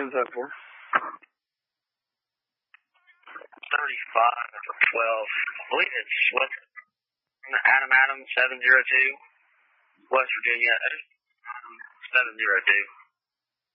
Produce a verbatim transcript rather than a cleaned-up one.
ten seven four. thirty-five for twelve. I believe it's West, Adam Adams seven zero two. West Virginia seven zero two.